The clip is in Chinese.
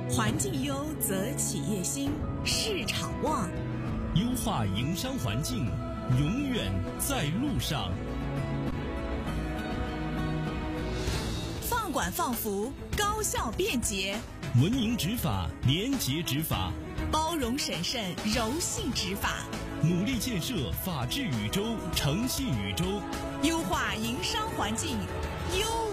环境优则企业兴，市场旺。 优化营商环境，永远在路上。 放管放服，高效便捷； 文明执法，廉洁执法； 包容审慎，柔性执法； 努力建设法治宇宙，诚信宇宙； 优化营商环境，优